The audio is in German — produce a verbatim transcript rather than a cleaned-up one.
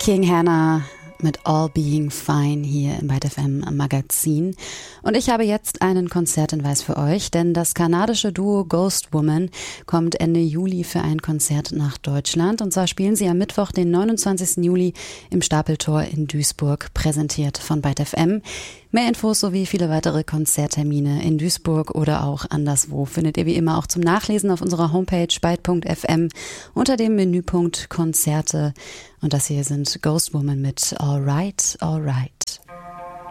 King Hannah mit All Being Fine hier im Byte F M Magazin. Und ich habe jetzt einen Konzerthinweis für euch, denn das kanadische Duo Ghost Woman kommt Ende Juli für ein Konzert nach Deutschland. Und zwar spielen sie am Mittwoch, den neunundzwanzigsten Juli im Stapeltor in Duisburg, präsentiert von Byte F M. Mehr Infos sowie viele weitere Konzerttermine in Duisburg oder auch anderswo findet ihr wie immer auch zum Nachlesen auf unserer Homepage byte punkt f m unter dem Menüpunkt Konzerte. Und das hier sind Ghost Woman mit All Right, All Right.